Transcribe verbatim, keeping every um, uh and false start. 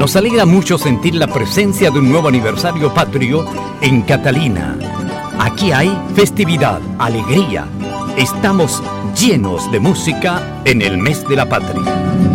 Nos alegra mucho sentir la presencia de un nuevo aniversario patrio en Catalina. Aquí hay festividad, alegría. Estamos llenos de música en el mes de la patria.